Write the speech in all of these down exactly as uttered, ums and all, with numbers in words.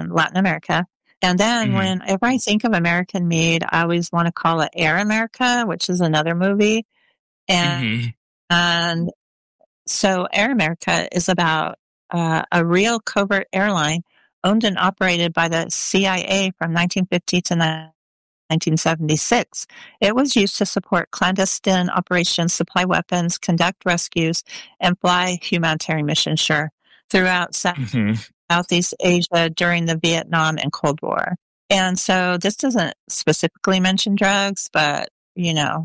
in Latin America. And then Mhm. whenever I think of American Made, I always want to call it Air America, which is another movie. And, Mhm. and so Air America is about uh, a real covert airline owned and operated by the C I A from nineteen fifty to nineteen seventy-six. It was used to support clandestine operations, supply weapons, conduct rescues, and fly humanitarian missions, sure, throughout Mhm. Southeast Asia during the Vietnam and Cold War. And so this doesn't specifically mention drugs, but, you know,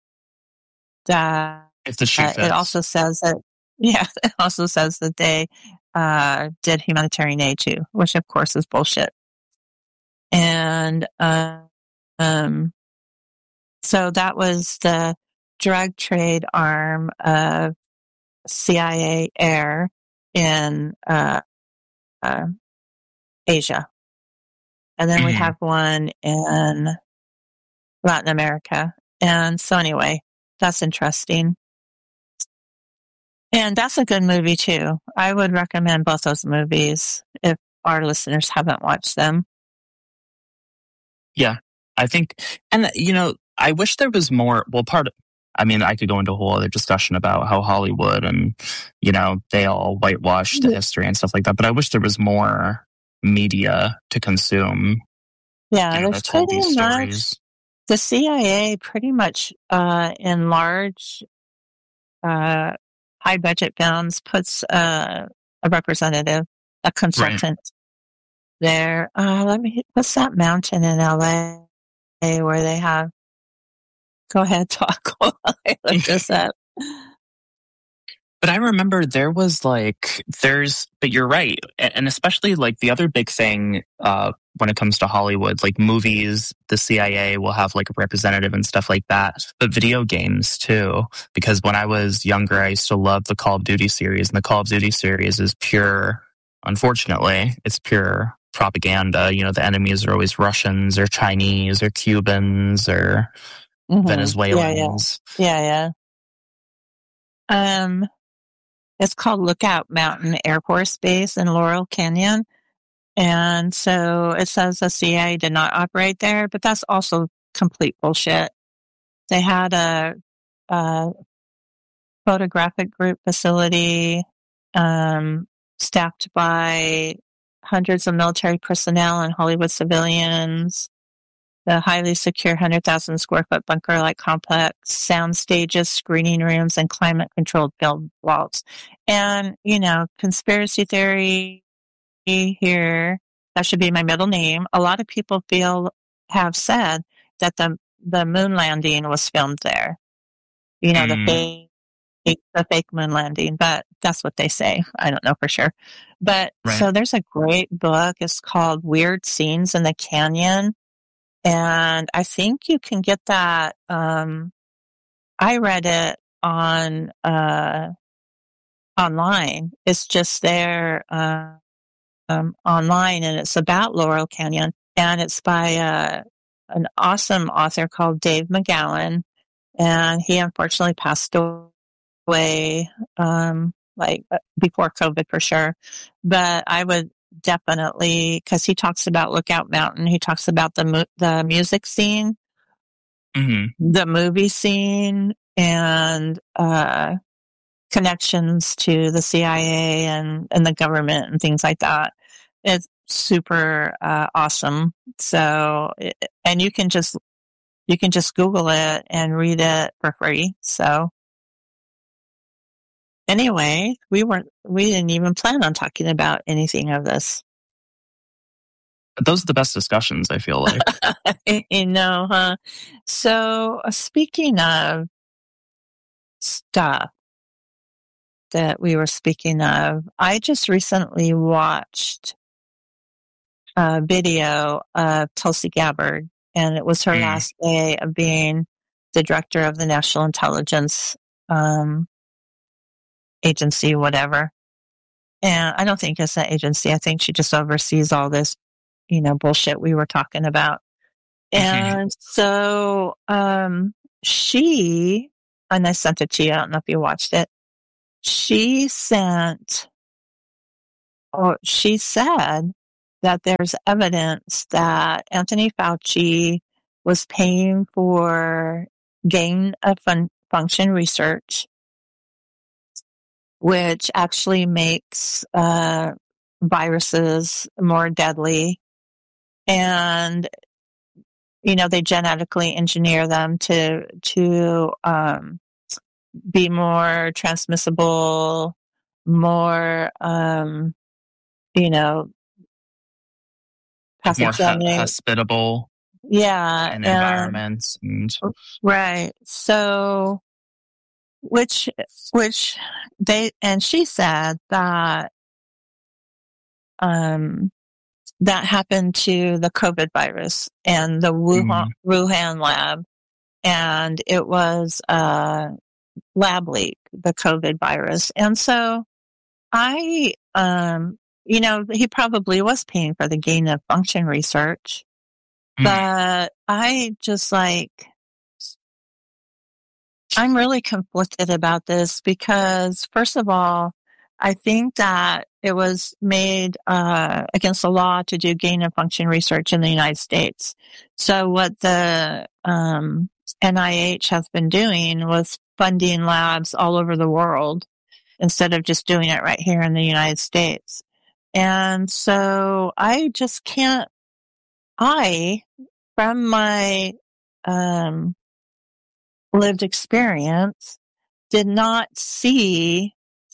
that If the shoe uh, it fits. also says that, yeah, it also says that they uh, did humanitarian aid too, which of course is bullshit. And uh, um, so that was the drug trade arm of C I A Air in uh, uh, Asia. And then we Mhm. have one in Latin America. And so anyway, that's interesting. And that's a good movie too. I would recommend both those movies if our listeners haven't watched them. Yeah, I think, and you know, I wish there was more. Well, part of, I mean, I could go into a whole other discussion about how Hollywood and, you know, they all whitewash the history and stuff like that. But I wish there was more media to consume. Yeah, You know, there's that told pretty these much stories. the C I A pretty much uh, in large uh, high budget films puts uh, a representative, a consultant there. Uh, let me. What's that mountain in L A where they have? Go ahead, talk while I look this up. But I remember there was like, there's, but you're right. And and especially like the other big thing uh, when it comes to Hollywood, like movies, the C I A will have like a representative and stuff like that. But video games too. Because when I was younger, I used to love the Call of Duty series. And the Call of Duty series is pure, unfortunately, it's pure propaganda. You know, the enemies are always Russians or Chinese or Cubans or Mm-hmm. Venezuelans. Yeah, yeah. Yeah, yeah. Um, it's called Lookout Mountain Air Force Base in Laurel Canyon. And so it says the C I A did not operate there, but that's also complete bullshit. They had a, a photographic group facility um, staffed by hundreds of military personnel and Hollywood civilians. The highly secure one hundred thousand square foot bunker-like complex, sound stages, screening rooms, and climate-controlled film vaults. And, you know, conspiracy theory here, that should be my middle name. A lot of people feel, have said that the, the moon landing was filmed there. You know, Mm. the fake, the fake moon landing, but that's what they say. I don't know for sure. But Right. so there's a great book. It's called Weird Scenes in the Canyon. And I think you can get that. Um, I read it on uh, online. It's just there uh, um, online, and it's about Laurel Canyon, and it's by uh, an awesome author called Dave McGowan, and he unfortunately passed away, um, like before COVID for sure. But I would definitely, because he talks about Lookout Mountain, he talks about the mu- the music scene. Mm-hmm. The movie scene and uh, connections to the C I A and, and the government and things like that. It's super uh, awesome. So, and you can just you can just Google it and read it for free. So, anyway, we weren't we didn't even plan on talking about anything of this. Those are the best discussions, I feel like. You know, huh? So, uh, speaking of stuff that we were speaking of, I just recently watched a video of Tulsi Gabbard, and it was her Mm. last day of being the director of the National Intelligence um, Agency, whatever. And I don't think it's an agency. I think she just oversees all this, you know, bullshit we were talking about. And so um, she, and I sent it to you. I don't know if you watched it. She sent, or she said that there's evidence that Anthony Fauci was paying for gain of fun- function research, which actually makes uh, viruses more deadly. And, you know, they genetically engineer them to, to um, be more transmissible, more, um, you know, Like more ho- pathogenic. hospitable Yeah. in And, environments. And right. So, which, which they, and she said that, um, that happened to the COVID virus and the Wuhan, mm, Wuhan lab. And it was a lab leak, the COVID virus. And so I, um, you know, he probably was paying for the gain of function research, mm, but I just like, I'm really conflicted about this because, first of all, I think that it was made uh, against the law to do gain of function research in the United States. So what the um, N I H has been doing was funding labs all over the world instead of just doing it right here in the United States. And so I just can't, I, from my um, lived experience, did not see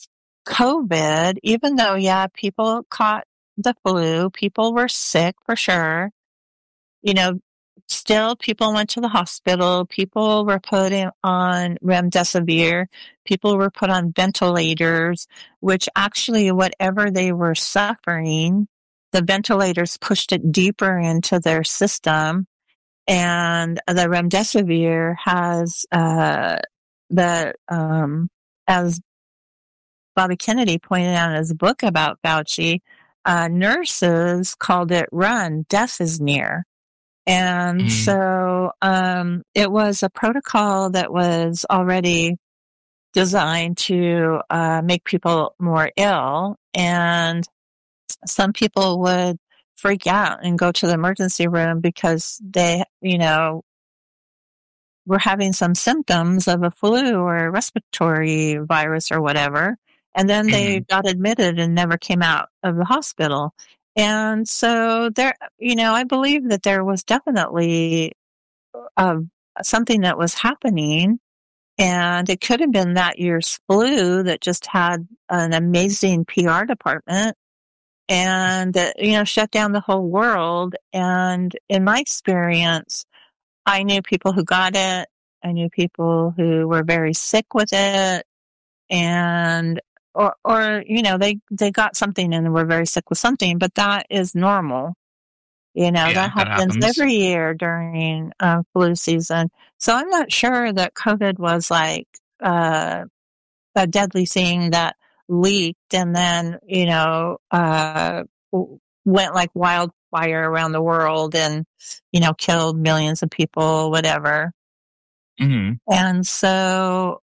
COVID, even though, yeah, people caught the flu, people were sick for sure. You know, still people went to the hospital, people were put in, on remdesivir, people were put on ventilators, which actually, whatever they were suffering, the ventilators pushed it deeper into their system. And the remdesivir has, uh, the, um, as Bobby Kennedy pointed out in his book about Fauci, uh, nurses called it run, death is near. And mm, so, um, it was a protocol that was already designed to, uh, make people more ill. And some people would freak out and go to the emergency room because they, you know, were having some symptoms of a flu or a respiratory virus or whatever. And then they mm, got admitted and never came out of the hospital. And so there, you know, I believe that there was definitely uh, something that was happening. And it could have been that year's flu that just had an amazing P R department and, that, you know, shut down the whole world. And in my experience, I knew people who got it. I knew people who were very sick with it, and or or you know they they got something and were very sick with something, but that is normal. You know yeah, that that happens happens. every year during uh, flu season. So I'm not sure that COVID was like uh, a deadly thing that leaked and then you know uh, w- went like wildfire around the world and you know killed millions of people, whatever. Mm, And so,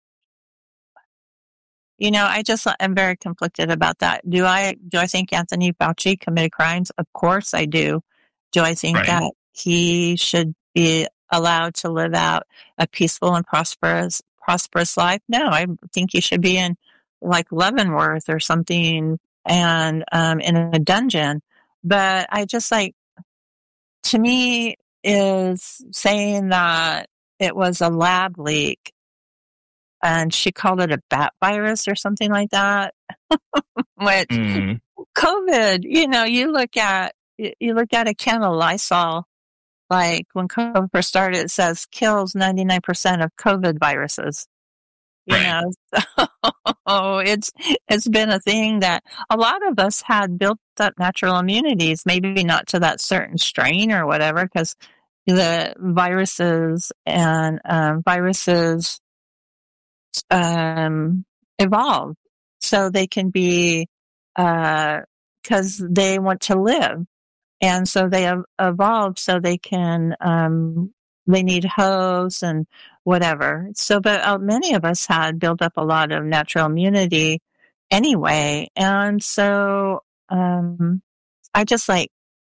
you know, I just am very conflicted about that. Do I do I think Anthony Fauci committed crimes? Of course I do. Do I think right. that he should be allowed to live out a peaceful and prosperous prosperous life? No, I think he should be in like Leavenworth or something and um in a dungeon. But I just like to me is saying that it was a lab leak and she called it a bat virus or something like that. Which Mm, COVID, you know, you look at you look at a can of Lysol, like when COVID first started, it says kills ninety-nine percent of COVID viruses. You right. know, so it's it's been a thing that a lot of us had built up natural immunities, maybe not to that certain strain or whatever, because the viruses and um, viruses um, evolve so they can be because uh, they want to live, and so they have evolved so they can um, they need hosts and whatever. So, but uh, many of us had built up a lot of natural immunity anyway, and so um, I just like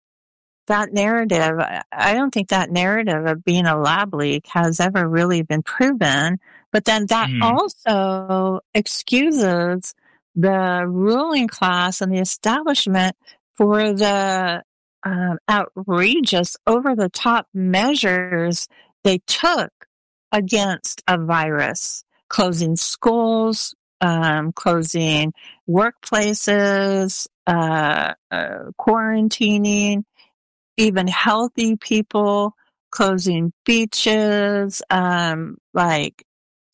that narrative, I don't think that narrative of being a lab leak has ever really been proven. But then that Mhm. also excuses the ruling class and the establishment for the um, outrageous, over-the-top measures they took against a virus, closing schools, um, closing workplaces, uh, uh, quarantining, even healthy people, closing beaches, um, like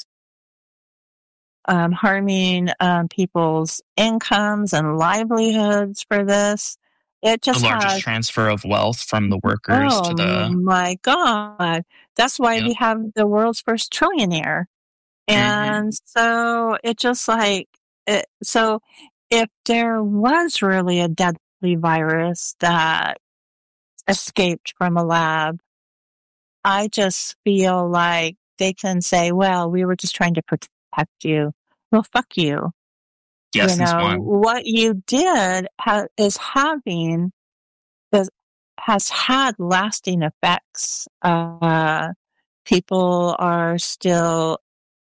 um, harming um, people's incomes and livelihoods for this. It The just largest has, transfer of wealth from the workers to oh the. my God. That's why Yep. we have the world's first trillionaire. And Mhm. so it just like, it, so if there was really a deadly virus that escaped from a lab, I just feel like they can say, well, we were just trying to protect you. Well, fuck you. Yes, You since know, one. what you did ha- is having, is, has had lasting effects. Uh, people are still,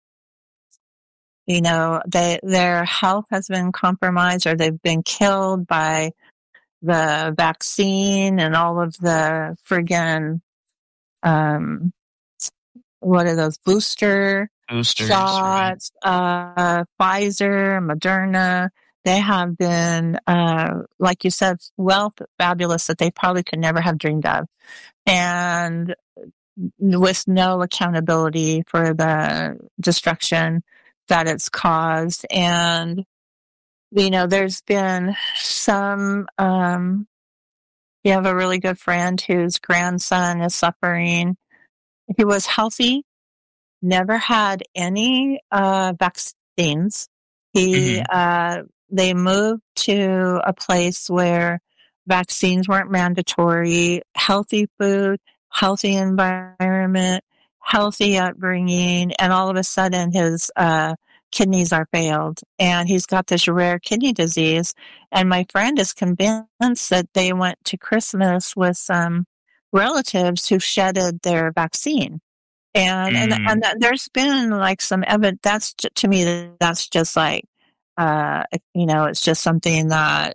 you know, they, their health has been compromised or they've been killed by the vaccine and all of the friggin', um, what are those booster Boosters, right? shots, uh, Pfizer, Moderna. They have been, uh, like you said, well, fabulous that they probably could never have dreamed of. And with no accountability for the destruction that it's caused. And, you know, there's been some, um, you have a really good friend whose grandson is suffering. He was healthy, never had any uh, vaccines. He, Mhm. uh, they moved to a place where vaccines weren't mandatory, healthy food, healthy environment, healthy upbringing, and all of a sudden his uh, kidneys are failed, and he's got this rare kidney disease. And my friend is convinced that they went to Christmas with some relatives who shedded their vaccine. And, and, Mm. and that- there's been like some evidence. That's j- to me, that's just like, uh, you know, it's just something that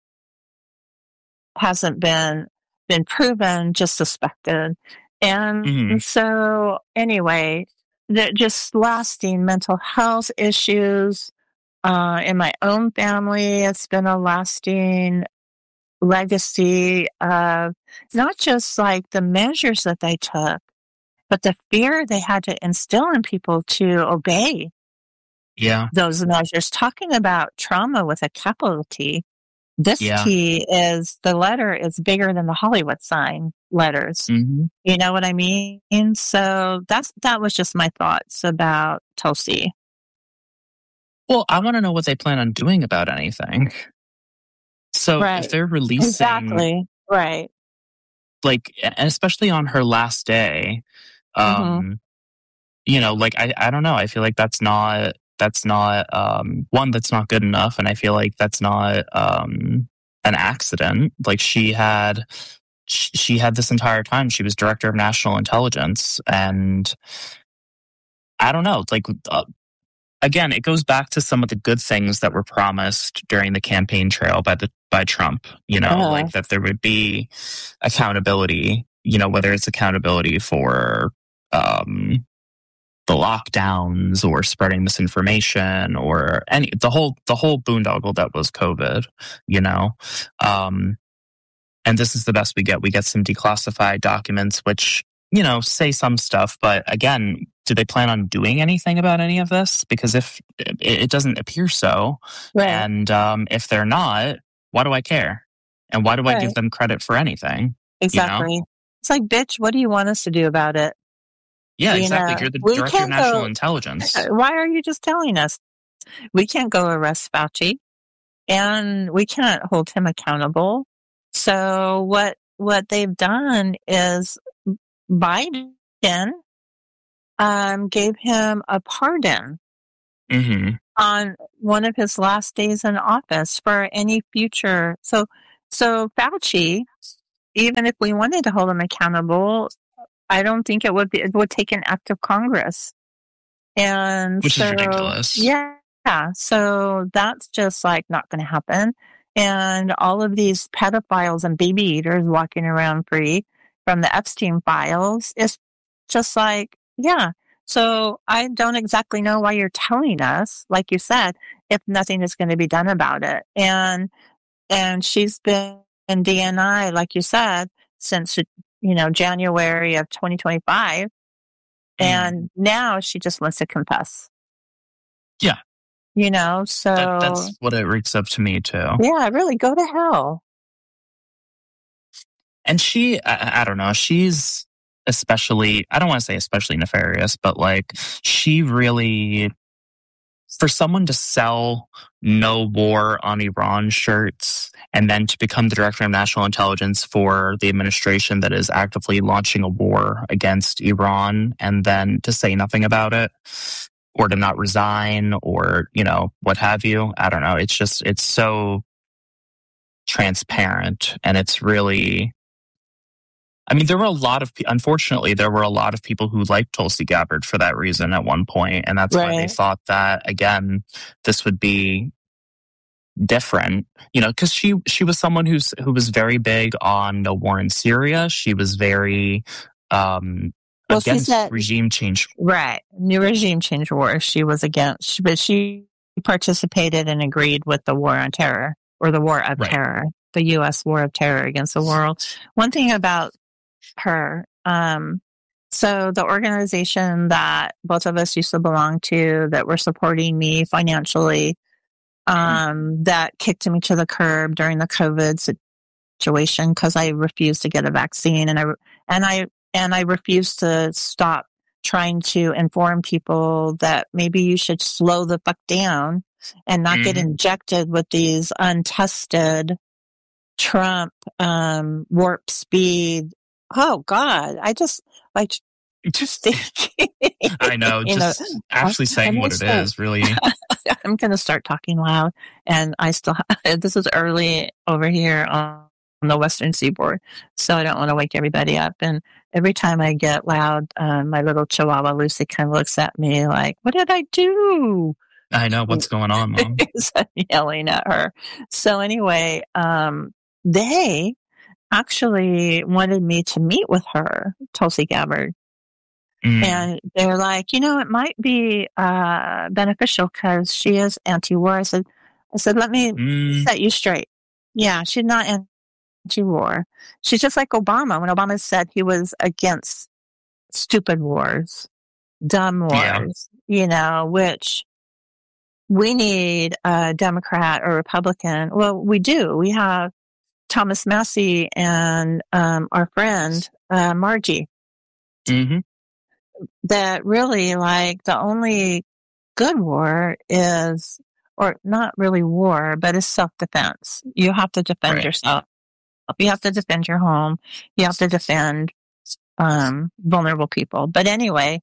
hasn't been, been proven, just suspected. And Mhm. so anyway, that just lasting mental health issues, uh, in my own family, it's been a lasting legacy of not just like the measures that they took, but the fear they had to instill in people to obey Yeah. those measures. Talking about trauma with a capital T, this Yeah. T is, the letter is bigger than the Hollywood sign letters. Mhm. You know what I mean? So that's, that was just my thoughts about Tulsi. Well, I want to know what they plan on doing about anything. So if Right. they're releasing, Exactly. Right. like, and especially on her last day, Mm-hmm. um, you know, like I, I don't know. I feel like that's not that's not um, one that's not good enough, and I feel like that's not um, an accident. Like she had sh- she had this entire time. She was director of national intelligence, and I don't know. Like uh, again, it goes back to some of the good things that were promised during the campaign trail by the by Trump. You know, Uh, like that there would be accountability. You know, whether it's accountability for um, the lockdowns or spreading misinformation or any the whole the whole boondoggle that was COVID. You know, um, and this is the best we get. We get some declassified documents, which you know say some stuff, but again, do they plan on doing anything about any of this? Because if it, it doesn't appear so, right. and um, if they're not, why do I care? And why do I Right. give them credit for anything? Exactly. You know? It's like, bitch, what do you want us to do about it? Yeah, You exactly. know, You're the we director of can't national go, intelligence. why are you just telling us? We can't go arrest Fauci and we can't hold him accountable. So what, what they've done is Biden, um, gave him a pardon Mm-hmm. on one of his last days in office for any future. So, so Fauci even if we wanted to hold him accountable, I don't think it would be, it would take an act of Congress. And Which so, is ridiculous. Yeah. So that's just like not going to happen. And all of these pedophiles and baby eaters walking around free from the Epstein files, it's just like, yeah. So I don't exactly know why you're telling us, like you said, if nothing is going to be done about it. And, and she's been in D N I, like you said, since, you know, January of twenty twenty-five. And mm. now she just wants to confess. Yeah. You know, so. That, that's what it reeks up to me, too. Yeah, really, go to hell. And she, I, I don't know, she's especially, I don't want to say especially nefarious, but like, she really, for someone to sell no war on Iran shirts and then to become the director of national intelligence for the administration that is actively launching a war against Iran and then to say nothing about it or to not resign or, you know, what have you. I don't know. It's just, it's so transparent and it's really, I mean, there were a lot of, unfortunately, there were a lot of people who liked Tulsi Gabbard for that reason at one point, and that's right. why they thought that, again, this would be different, you know, because she she was someone who's who was very big on the war in Syria. She was very um, well, against said, regime change. Right. New regime change war. She was against, but she participated and agreed with the war on terror or the war of right. terror, the U S war of terror against the world. One thing about her. Um, so the organization that both of us used to belong to that were supporting me financially, um, mm-hmm. that kicked me to the curb during the COVID situation because I refused to get a vaccine and I, and I, and I refused to stop trying to inform people that maybe you should slow the fuck down and not mm-hmm. get injected with these untested Trump, um, warp speed. Oh God, I just like just thinking. I know, just know, actually saying what it start, is, really. I'm going to start talking loud, and I still. Have, this is early over here on the Western Seaboard, so I don't want to wake everybody up. And every time I get loud, um, my little Chihuahua Lucy kind of looks at me like, "What did I do?" I know what's going on, Mom. Yelling at her. So anyway, um, they. actually wanted me to meet with her, Tulsi Gabbard. Mm. And they're like, you know, it might be uh, beneficial because she is anti-war. I said, I said, let me mm. set you straight. Yeah, she's not anti-war. She's just like Obama. When Obama said he was against stupid wars, dumb wars, yeah. you know, which we need a Democrat or Republican. Well, we do. We have Thomas Massie and um, our friend uh, Margie. Mm-hmm. That really, like, the only good war is, or not really war, but is self-defense. You have to defend right. yourself. You have to defend your home. You have to defend um, vulnerable people. But anyway,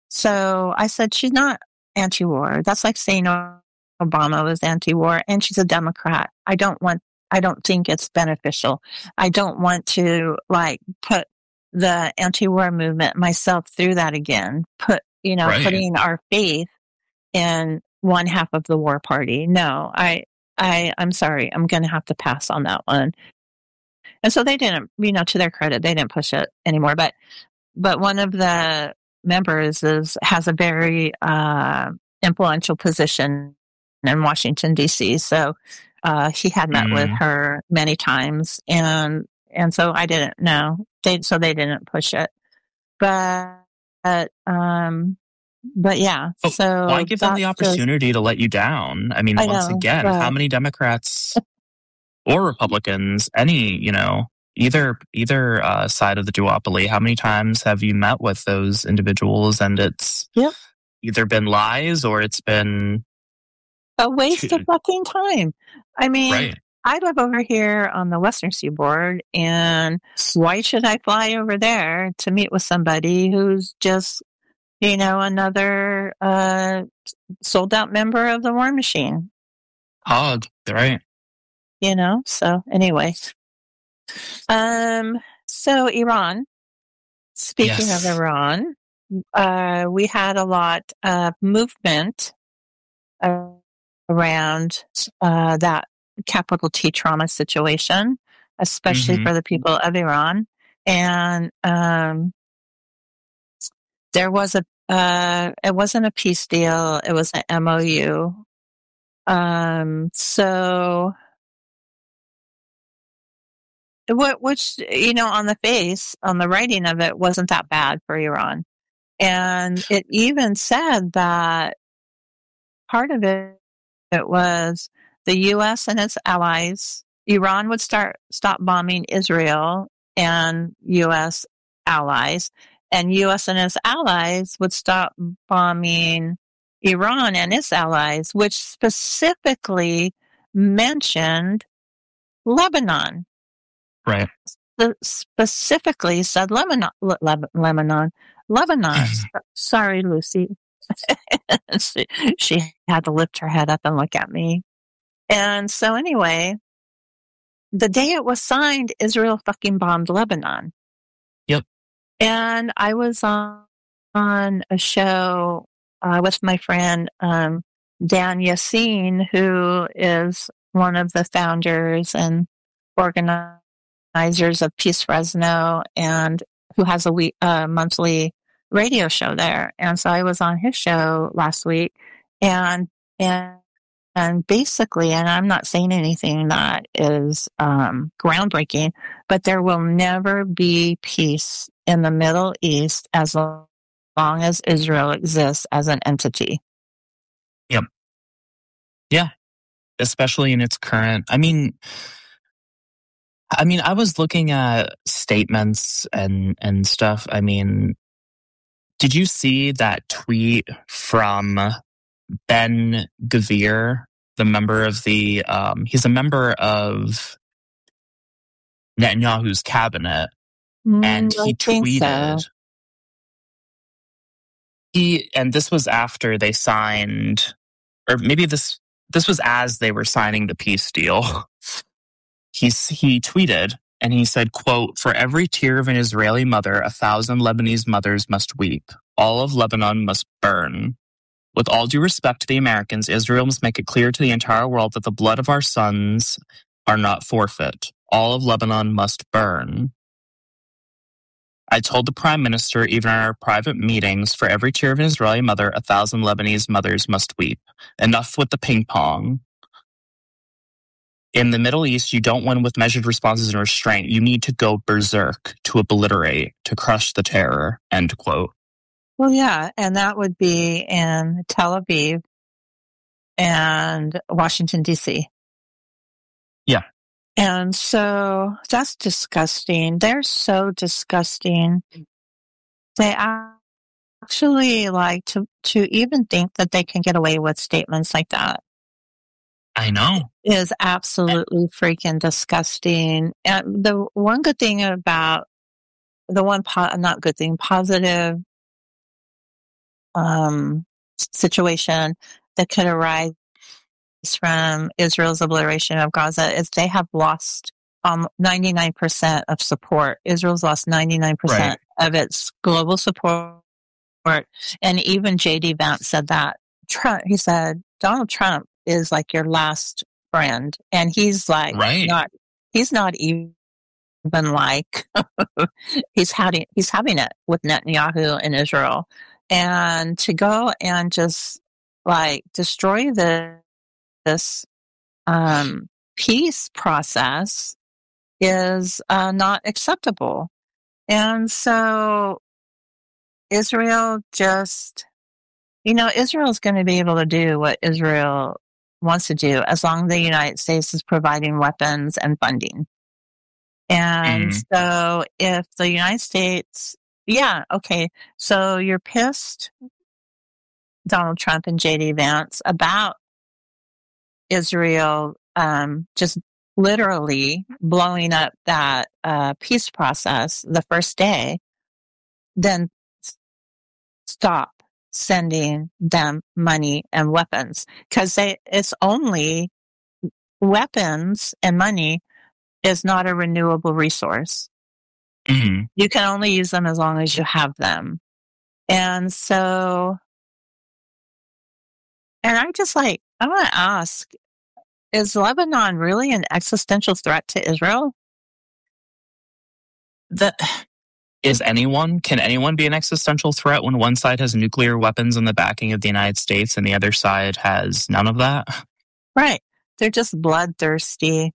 so I said, she's not anti-war. That's like saying Obama was anti-war, and she's a Democrat. I don't want I don't think it's beneficial. I don't want to like put the anti-war movement myself through that again. Put, you know, right. putting our faith in one half of the war party. No, I, I, I'm sorry. I'm going to have to pass on that one. And so they didn't, you know, to their credit, they didn't push it anymore. But, but one of the members is, has a very, uh, influential position in Washington, D C. So, Uh, he had met mm. with her many times, and and so I didn't know. They so they didn't push it, but but, um, but yeah. Oh, so why give them the opportunity just, to let you down? I mean, I once know, again, but, how many Democrats or Republicans, any you know, either either uh, side of the duopoly, how many times have you met with those individuals, and it's yeah. either been lies or it's been a waste of fucking time. I mean, right. I live over here on the Western Seaboard, and why should I fly over there to meet with somebody who's just, you know, another uh, sold out member of the War Machine? Hog, right? You know, so anyway. Um, so Iran, speaking Yes. of Iran, uh, we had a lot of movement uh, around uh, that capital T trauma situation, especially Mm-hmm. for the people of Iran. And um, there was a, uh, it wasn't a peace deal, it was an M O U. Um, so, what, which, you know, on the face, on the writing of it, wasn't that bad for Iran. And it even said that part of it, it was the U S and its allies. Iran would start stop bombing Israel and U S allies, and U S and its allies would stop bombing Iran and its allies, which specifically mentioned Lebanon. Right. The, specifically said Lebanon. Le, Lebanon. Lebanon. Sorry, Lucy. she, she had to lift her head up and look at me. And so anyway, the day it was signed, Israel fucking bombed Lebanon. Yep. And I was on, on a show uh, with my friend um, Dan Yassin, who is one of the founders and organizers of Peace Fresno, and who has a week, uh, monthly radio show there. And so I was on his show last week, and and and basically, and I'm not saying anything that is um, groundbreaking, but there will never be peace in the Middle East as long as Israel exists as an entity. Yep. Yeah. Especially in its current, I mean, I mean, I was looking at statements and, and stuff. I mean, did you see that tweet from Ben Gvir, the member of the, um, he's a member of Netanyahu's cabinet, Mm, and he I think tweeted, so. he, and this was after they signed, or maybe this, this was as they were signing the peace deal. He's, he tweeted, and he said, quote, "For every tear of an Israeli mother, a thousand Lebanese mothers must weep. All of Lebanon must burn. With all due respect to the Americans, Israel must make it clear to the entire world that the blood of our sons are not forfeit. All of Lebanon must burn. I told the Prime Minister, even in our private meetings, for every tear of an Israeli mother, a thousand Lebanese mothers must weep. Enough with the ping-pong. In the Middle East, you don't win with measured responses and restraint. You need to go berserk, to obliterate, to crush the terror," end quote. Well, yeah, and that would be in Tel Aviv and Washington, D C. Yeah. And so that's disgusting. They're so disgusting. They actually like to, to even think that they can get away with statements like that. I know. Is absolutely freaking disgusting. And the one good thing about the one, po- not good thing, positive um, situation that could arise from Israel's obliteration of Gaza is they have lost um, ninety-nine percent of support. Israel's lost ninety-nine percent right. of its global support. And even J D Vance said that. Trump, he said, Donald Trump is like your last friend. And he's like, right. not, he's not even like, he's having, he's having it with Netanyahu in Israel. And to go and just like destroy the, this um, peace process is uh, not acceptable. And so Israel just, you know, Israel's going to be able to do what Israel wants to do as long as the United States is providing weapons and funding. And mm. so if the United States, yeah, okay, so you're pissed, Donald Trump and J D Vance, about Israel um, just literally blowing up that uh, peace process the first day, then stop sending them money and weapons, because they it's only weapons and money is not a renewable resource. Mm-hmm. You can only use them as long as you have them. And so, and I'm just like, I want to ask, is Lebanon really an existential threat to Israel? That is anyone? Can anyone be an existential threat when one side has nuclear weapons and the backing of the United States and the other side has none of that? Right. They're just bloodthirsty.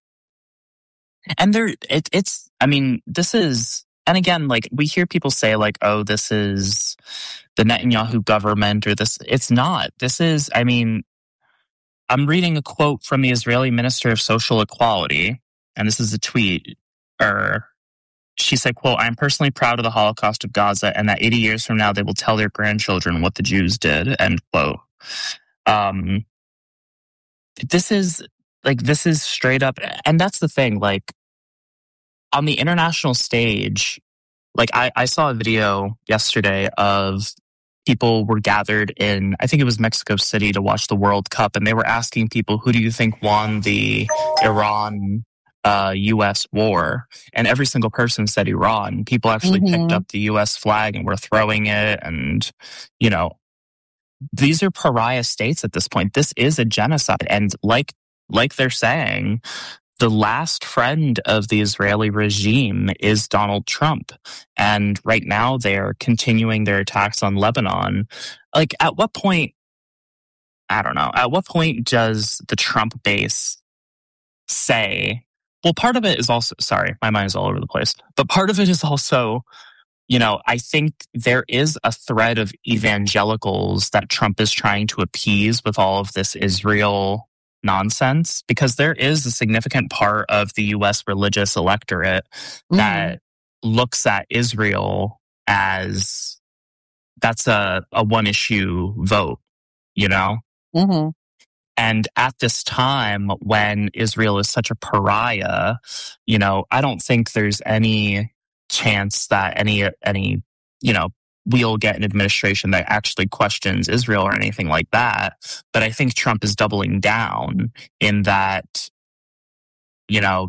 And they're, it, it's, I mean, this is, and again, like we hear people say like, oh, this is the Netanyahu government or this, it's not. This is, I mean, I'm reading a quote from the Israeli Minister of Social Equality, and this is a tweet, or she said, quote, "I'm personally proud of the Holocaust of Gaza and that eighty years from now they will tell their grandchildren what the Jews did," end quote. Um, this is, like, this is straight up, and that's the thing, like, on the international stage, like, I, I saw a video yesterday of people were gathered in, I think it was Mexico City, to watch the World Cup, and they were asking people, who do you think won the Iran uh, U S war? And every single person said Iran. People actually mm-hmm. picked up the U S flag and were throwing it, and, you know, these are pariah states at this point. This is a genocide, and like like they're saying, the last friend of the Israeli regime is Donald Trump. And right now they're continuing their attacks on Lebanon. Like, at what point, I don't know, at what point does the Trump base say, well, part of it is also, sorry, my mind is all over the place, but part of it is also, you know, I think there is a thread of evangelicals that Trump is trying to appease with all of this Israel nonsense, because there is a significant part of the U S religious electorate mm-hmm. that looks at Israel as that's a, a one issue vote, you know? Mm-hmm. And at this time when Israel is such a pariah, you know, I don't think there's any chance that any, any, you know, we'll get an administration that actually questions Israel or anything like that. But I think Trump is doubling down in that, you know,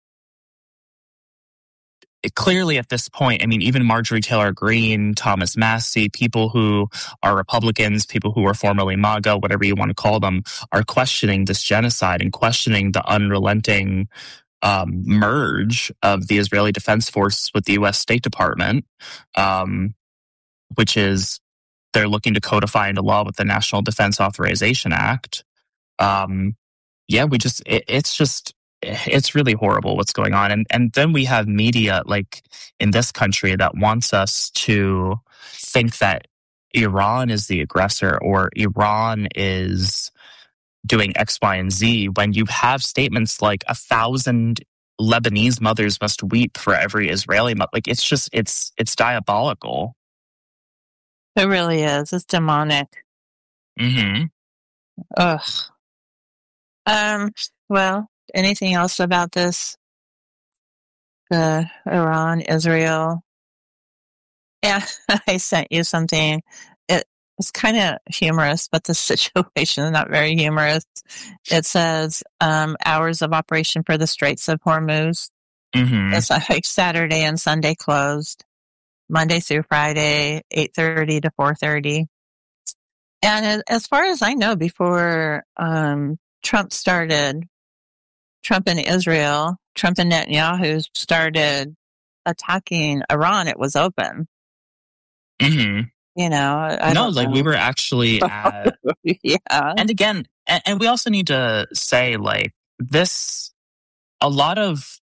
it, clearly at this point, I mean, even Marjorie Taylor Greene, Thomas Massie, people who are Republicans, people who are formerly MAGA, whatever you want to call them, are questioning this genocide and questioning the unrelenting um, merge of the Israeli Defense Forces with the U S State Department. Um, which is they're looking to codify into law with the National Defense Authorization Act. Um, yeah, we just, it, it's just, it's really horrible what's going on. And, and then we have media like in this country that wants us to think that Iran is the aggressor or Iran is doing X, Y, and Z, when you have statements like a thousand Lebanese mothers must weep for every Israeli mother. Like, it's just, it's, it's diabolical. It really is. It's demonic. Mm-hmm. Ugh. Um. Well, anything else about this? The Iran, Israel. Yeah, I sent you something. It it's kind of humorous, but the situation is not very humorous. It says um, hours of operation for the Straits of Hormuz. Mm-hmm. It's like Saturday and Sunday closed. Monday through Friday, eight thirty to four thirty. And as far as I know, before um, Trump started, Trump and Israel, Trump and Netanyahu started attacking Iran, it was open. Mm-hmm. You know, I no, don't like know. we were actually at, yeah. And again, and, and we also need to say, like, this, a lot of,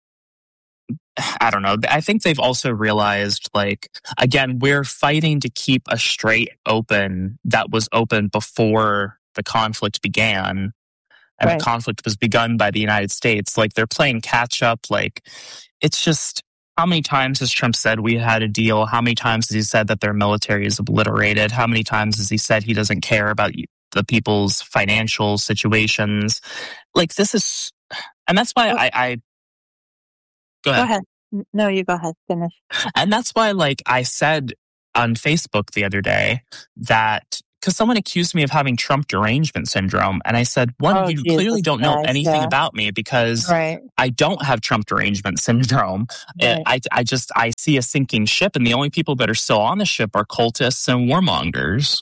I don't know. I think they've also realized, like, again, we're fighting to keep a strait open that was open before the conflict began. And right. The conflict was begun by the United States. Like, they're playing catch up. Like, it's just, how many times has Trump said we had a deal? How many times has he said that their military is obliterated? How many times has he said he doesn't care about the people's financial situations? Like, this is, and that's why I, I Go ahead. Go ahead. No, you go ahead. Finish. And that's why, like, I said on Facebook the other day that because someone accused me of having Trump derangement syndrome. And I said, one, Oh, you Jesus clearly don't know Christ, anything yeah. about me because Right. I don't have Trump derangement syndrome. Right. I, I just, I see a sinking ship, and the only people that are still on the ship are cultists and warmongers.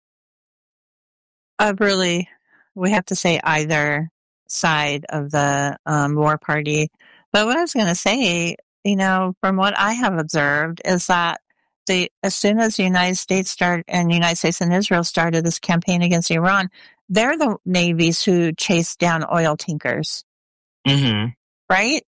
Uh, really, we have to say either side of the um, war party. But what I was going to say, you know, from what I have observed is that the as soon as the United States started and the United States and Israel started this campaign against Iran, they're the navies who chased down oil tankers. Mm-hmm. Right?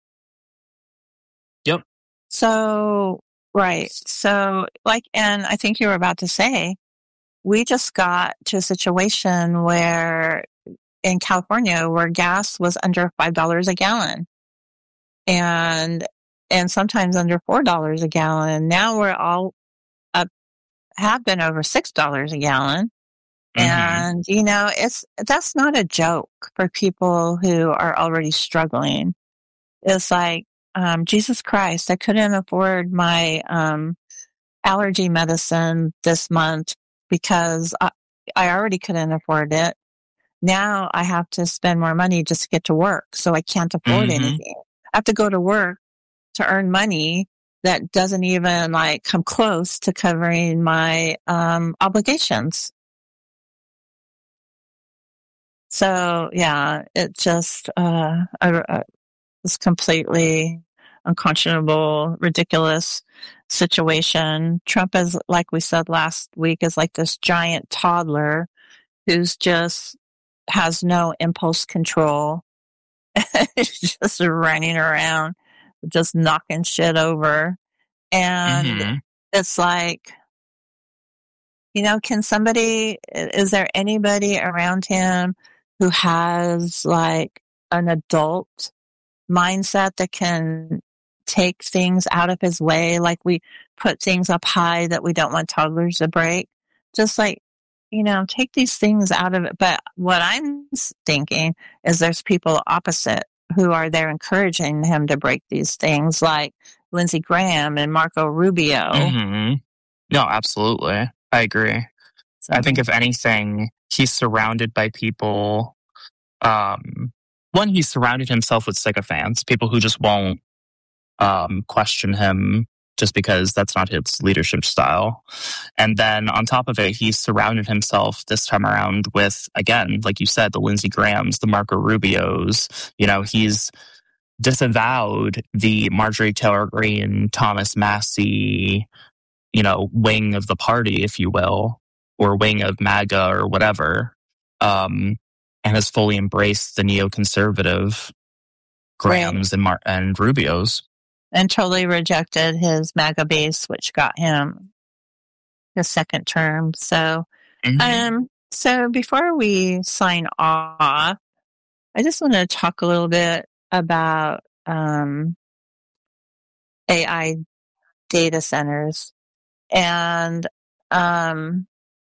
Yep. So, right. So, like, and I think you were about to say, we just got to a situation where in California where gas was under five dollars a gallon and, and sometimes under four dollars a gallon. Now we're all up, have been over six dollars a gallon. Mm-hmm. And, you know, it's, that's not a joke for people who are already struggling. It's like, um, Jesus Christ, I couldn't afford my, um, allergy medicine this month because I, I already couldn't afford it. Now I have to spend more money just to get to work. So I can't afford Mm-hmm. anything. I have to go to work to earn money that doesn't even like come close to covering my, um, obligations. So yeah, it just, uh, I, I, it's completely unconscionable, ridiculous situation. Trump is, like we said last week, is like this giant toddler who's just has no impulse control. He's just running around, just knocking shit over. And Mm-hmm. it's like, you know, can somebody, is there anybody around him who has like an adult mindset that can take things out of his way? Like we put things up high that we don't want toddlers to break. Just like, you know, take these things out of it. But what I'm thinking is there's people opposite who are there encouraging him to break these things, like Lindsey Graham and Marco Rubio. Mm-hmm. No, absolutely. I agree. So, I think if anything, he's surrounded by people. Um, one, he's surrounded himself with sycophants, people who just won't um, question him just because that's not his leadership style. And then on top of it, he's surrounded himself this time around with, again, like you said, the Lindsey Grahams, the Marco Rubios. You know, he's disavowed the Marjorie Taylor Greene, Thomas Massie, you know, wing of the party, if you will, or wing of MAGA or whatever, um, and has fully embraced the neoconservative Grahams right. and, Mar- and Rubios. And totally rejected his MAGA base, which got him his second term. So, mm-hmm. um, so before we sign off, I just want to talk a little bit about um, A I data centers. And um,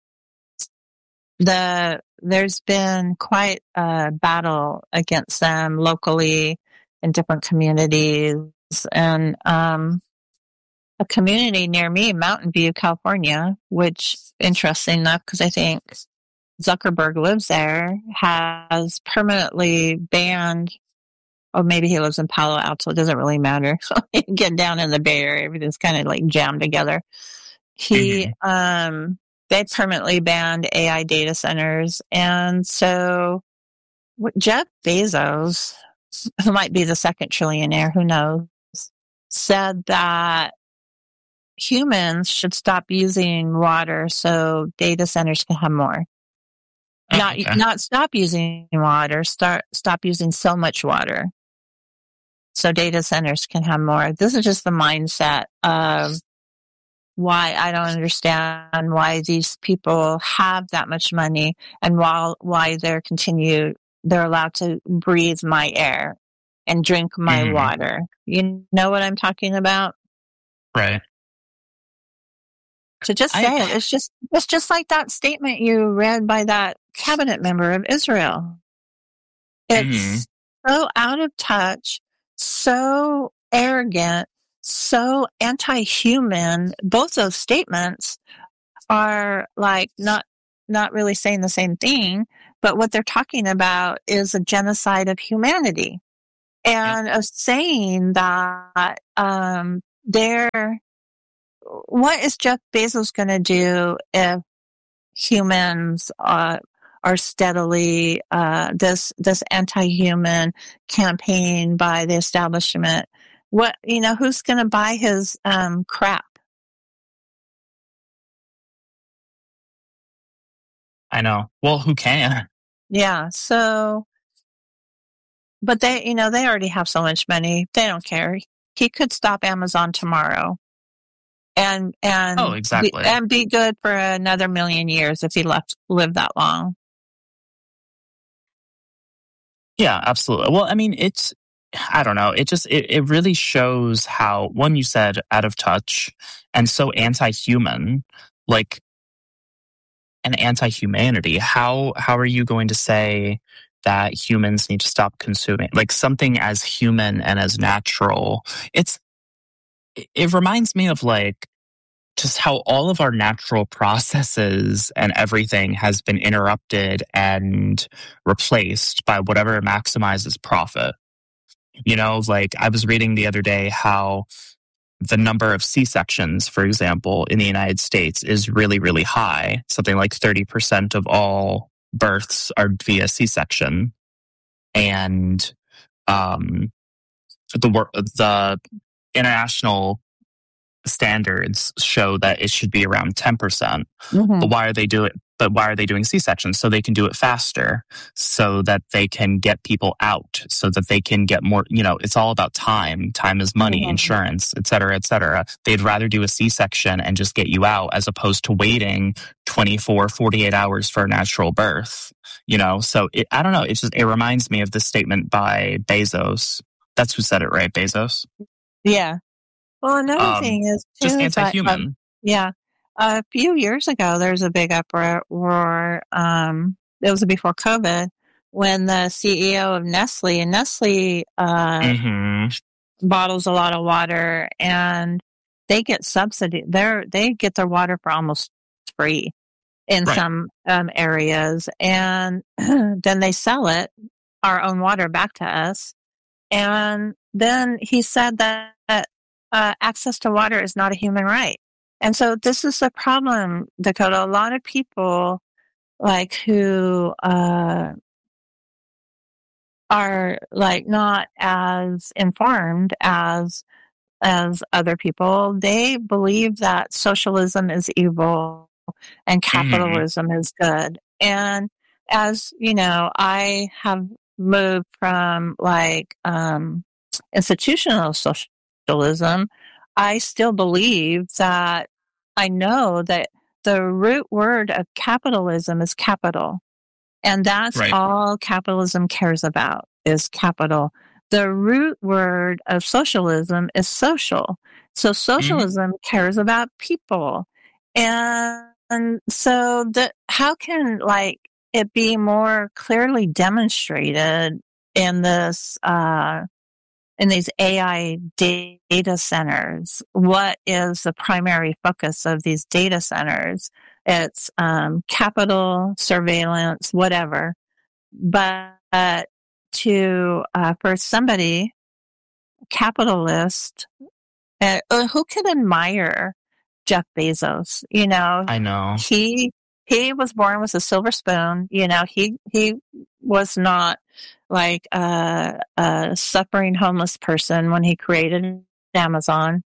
the there's been quite a battle against them locally in different communities. And um, a community near me, Mountain View, California, which, interesting enough, because I think Zuckerberg lives there, has permanently banned, or maybe he lives in Palo Alto, it doesn't really matter. You get down in the Bay Area, everything's kind of like jammed together. He, mm-hmm. um, they permanently banned A I data centers. And so Jeff Bezos, who might be the second trillionaire, who knows, said that humans should stop using water so data centers can have more. Oh, not okay. not stop using water, start stop using so much water so data centers can have more. This is just the mindset of why I don't understand why these people have that much money and while why they're continue they're allowed to breathe my air and drink my mm-hmm. water. You know what I'm talking about? Right. To just say I, it, it's just it's just like that statement you read by that cabinet member of Israel. It's mm-hmm. so out of touch, so arrogant, so anti-human. Both those statements are like not not really saying the same thing, but what they're talking about is a genocide of humanity. And yep. of saying that um, they're, what is Jeff Bezos going to do if humans uh, are steadily uh, this this anti-human campaign by the establishment? What, you know, who's going to buy his um, crap? I know. Well, who can? Yeah. So, but they, you know, they already have so much money. They don't care. He could stop Amazon tomorrow, and and oh, exactly, be, and be good for another million years if he left lived that long. Yeah, absolutely. Well, I mean, it's, I don't know. It just, it, it really shows how, one, you said out of touch and so anti-human, like an anti-humanity. How, how are you going to say that humans need to stop consuming like something as human and as natural? It's, it reminds me of like just how all of our natural processes and everything has been interrupted and replaced by whatever maximizes profit. You know, like I was reading the other day how the number of C-sections, for example, in the United States is really, really high. Something like thirty percent of all births are via C-section. And um, the the international standards show that it should be around ten percent. Mm-hmm. But why are they doing but why are they doing C-sections? So they can do it faster, so that they can get people out, so that they can get more, you know, it's all about time. Time is money, mm-hmm. insurance, et cetera, et cetera. They'd rather do a C-section and just get you out as opposed to waiting twenty-four, forty-eight hours for a natural birth, you know? So it, I don't know. It just, it reminds me of this statement by Bezos. That's who said it, right? Bezos? Yeah. Well, another um, thing is too, just anti-human. That, uh, yeah, a few years ago, there was a big uproar. Um, it was before COVID when the C E O of Nestle and Nestle uh, mm-hmm. bottles a lot of water, and they get subsidy. They they get their water for almost free in right. some um, areas, and then they sell it, our own water, back to us. And then he said that. Uh, access to water is not a human right. And so this is the problem, Dakota. A lot of people like who uh, are like not as informed as as other people, they believe that socialism is evil and capitalism mm-hmm. is good. And as you know, I have moved from like um, institutional social Socialism, I still believe that I know that the root word of capitalism is capital. And that's right. all capitalism cares about is capital. The root word of socialism is social. So socialism mm-hmm. cares about people. And, and so the, how can like it be more clearly demonstrated in this, uh, in these A I data centers? What is the primary focus of these data centers? It's um, capital, surveillance, whatever. But uh, to uh, for somebody, capitalist, uh, who could admire Jeff Bezos? You know, I know he he was born with a silver spoon. You know, he he was not like a, a suffering homeless person when he created Amazon.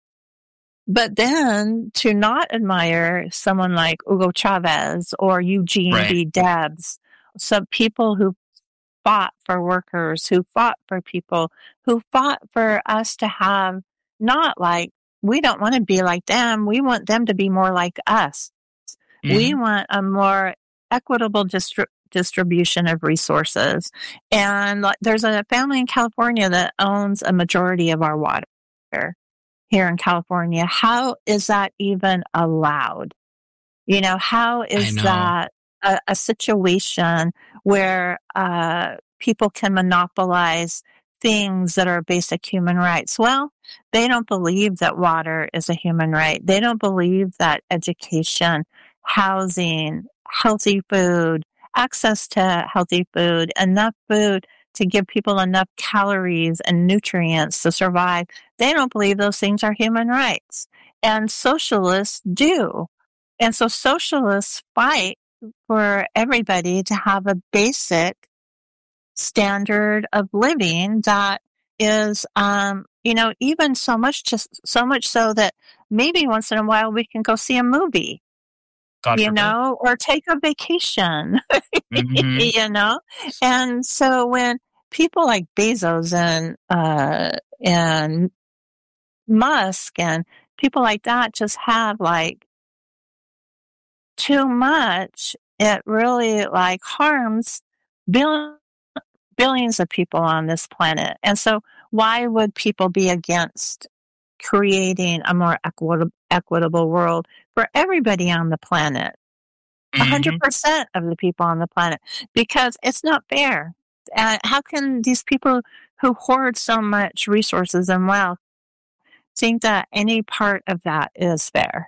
But then to not admire someone like Hugo Chavez or Eugene right. V. Debs, some people who fought for workers, who fought for people, who fought for us to have not like, we don't want to be like them. We want them to be more like us. Mm-hmm. We want a more equitable distri- distribution of resources. And there's a family in California that owns a majority of our water here in California. How is that even allowed? You know, how is that a, a situation where uh, people can monopolize things that are basic human rights? Well, they don't believe that water is a human right. They don't believe that education, housing, healthy food, access to healthy food, enough food to give people enough calories and nutrients to survive. They don't believe those things are human rights. And socialists do. And so socialists fight for everybody to have a basic standard of living that is, um, you know, even so much, just so much so that maybe once in a while we can go see a movie, God you forbid. know, or take a vacation, Mm-hmm. you know? And so when people like Bezos and, uh, and Musk and people like that just have like too much, it really like harms billions billions of people on this planet. And so why would people be against creating a more equitable, equitable world for everybody on the planet? A hundred percent of the people on the planet, because it's not fair. Uh, how can these people who hoard so much resources and wealth think that any part of that is fair?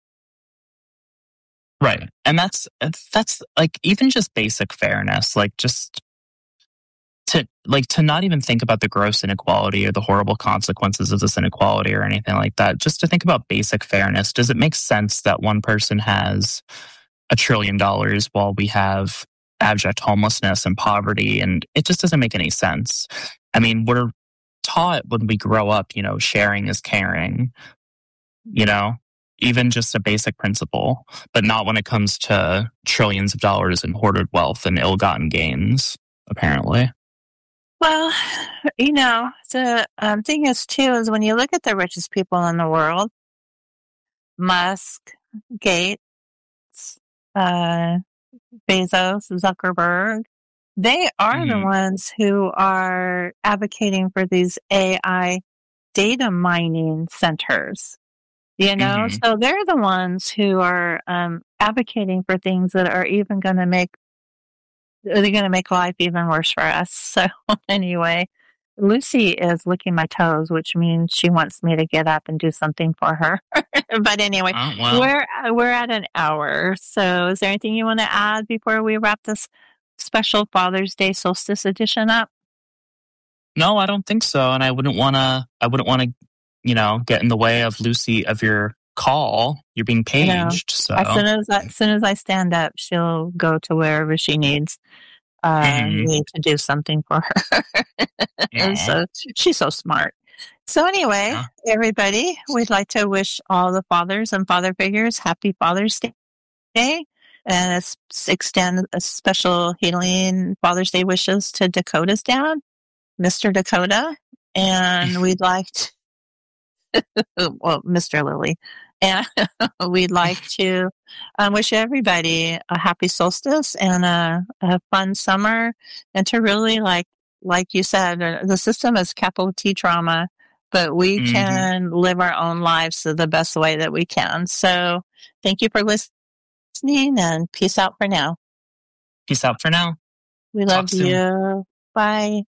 Right. And that's, that's like even just basic fairness, like just to like to not even think about the gross inequality or the horrible consequences of this inequality or anything like that. Just to think about basic fairness. Does it make sense that one person has a trillion dollars while we have abject homelessness and poverty? And it just doesn't make any sense. I mean, we're taught when we grow up, you know, sharing is caring, you know, even just a basic principle, but not when it comes to trillions of dollars in hoarded wealth and ill-gotten gains, apparently. Well, you know, the um, thing is, too, is when you look at the richest people in the world, Musk, Gates, uh, Bezos, Zuckerberg, they are mm-hmm. the ones who are advocating for these A I data mining centers. You know, mm-hmm. so they're the ones who are um, advocating for things that are even going to make they're going to make life even worse for us. So anyway, Lucy is licking my toes, which means she wants me to get up and do something for her. But anyway, oh, well. we're we're at an hour. So is there anything you want to add before we wrap this special Father's Day solstice edition up? No, I don't think so. And I wouldn't want to. I wouldn't want to, you know, get in the way of Lucy of your call. You're being paged. So as soon as as soon as I stand up, she'll go to wherever she needs uh, mm-hmm. me to do something for her. Yeah. So she's so smart. So anyway, yeah. everybody, we'd like to wish all the fathers and father figures happy Father's Day, and extend a special healing Father's Day wishes to Dakota's dad, Mister Dakota, and we'd like to. Well, Mister Lilly. And we'd like to um, wish everybody a happy solstice and a, a fun summer, and to really, like like you said, the system is capital T trauma, but we mm-hmm. can live our own lives the best way that we can. So thank you for listening, and peace out for now. Peace out for now. We love you. Bye.